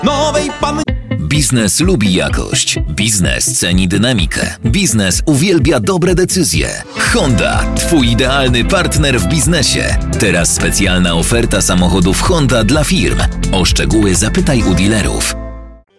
nowej panny. Biznes lubi jakość. Biznes ceni dynamikę. Biznes uwielbia dobre decyzje. Honda, twój idealny partner w biznesie. Teraz specjalna oferta samochodów Honda dla firm. O szczegóły zapytaj u dealerów.